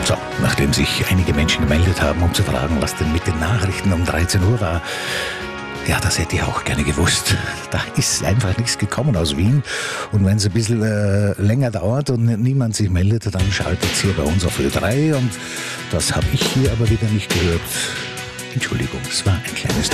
So, nachdem sich einige Menschen gemeldet haben, um zu fragen, was denn mit den Nachrichten um 13 Uhr war, ja, das hätte ich auch gerne gewusst. Da ist einfach nichts gekommen aus Wien. Und wenn es ein bisschen länger dauert und niemand sich meldet, dann schaltet es hier bei uns auf Ö3. Und das habe ich hier aber wieder nicht gehört. Entschuldigung, es war ein kleines